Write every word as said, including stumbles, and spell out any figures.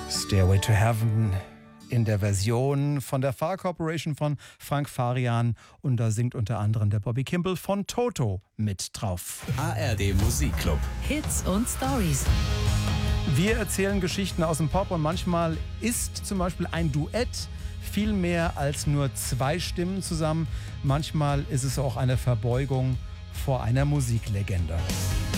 Stairway to Heaven in der Version von der Far Corporation von Frank Farian, und da singt unter anderem der Bobby Kimball von Toto mit drauf. A R D Musikclub. Hits und Stories. Wir erzählen Geschichten aus dem Pop, und manchmal ist zum Beispiel ein Duett viel mehr als nur zwei Stimmen zusammen. Manchmal ist es auch eine Verbeugung vor einer Musiklegende.